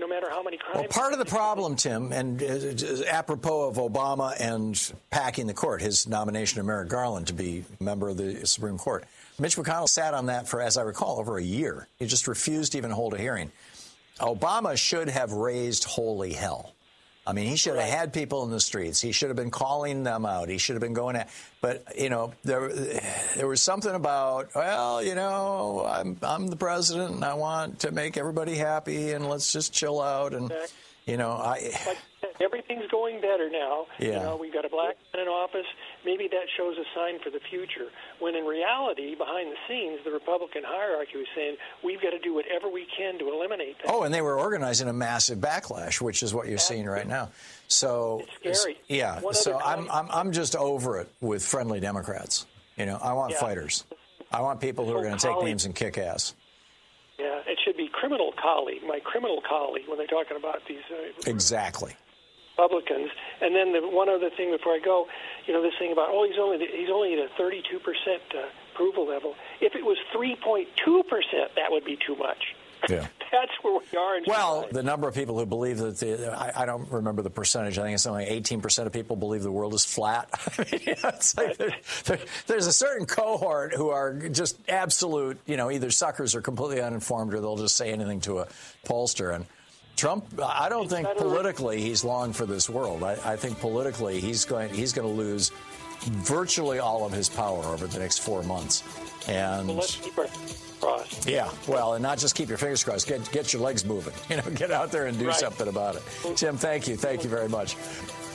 no matter how many crimes. Well, part of the problem, Tim, and apropos of Obama and packing the court, his nomination of Merrick Garland to be a member of the Supreme Court, Mitch McConnell sat on that for, as I recall, over a year. He just refused to even hold a hearing. Obama should have raised holy hell. I mean, he should have had people in the streets. He should have been calling them out. He should have been going at. But, you know, there was something about, well, you know, I'm the president and I want to make everybody happy and let's just chill out. And, you know, like, everything's going better now. Yeah. You know, we've got a black man in office. Maybe that shows a sign for the future. When in reality, behind the scenes, the Republican hierarchy was saying, we've got to do whatever we can to eliminate that. Oh, and they were organizing a massive backlash, which is what you're seeing right now. So it's scary. Yeah. So I'm just over it with friendly Democrats. You know, I want fighters. I want people who are going to take names and kick ass. Yeah, it should be criminal colleague, my criminal colleague, when they're talking about these exactly. Republicans. And then the one other thing before I go, you know, this thing about, he's only at a 32% approval level. If it was 3.2%, that would be too much. Yeah. That's where we are. Well, the number of people who believe that I don't remember the percentage. I think it's only 18% of people believe the world is flat. I mean, you know, it's like there's a certain cohort who are just absolute, you know, either suckers or completely uninformed, or they'll just say anything to a pollster. And Trump, I don't think politically he's long for this world. I think politically he's going to lose virtually all of his power over the next 4 months. And well, let's keep our crossed. Yeah, well, and not just keep your fingers crossed. Get your legs moving. You know, get out there and do something about it. Tim, thank you. Thank you very much.